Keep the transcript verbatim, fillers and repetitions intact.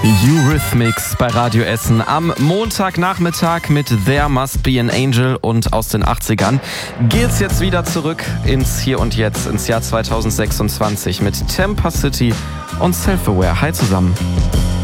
Eurythmics bei Radio Essen am Montagnachmittag mit There Must Be an Angel, und aus den achtzigern geht's jetzt wieder zurück ins Hier und Jetzt, ins Jahr zweitausendsechsundzwanzig mit Temper City und Self-Aware. Hi zusammen.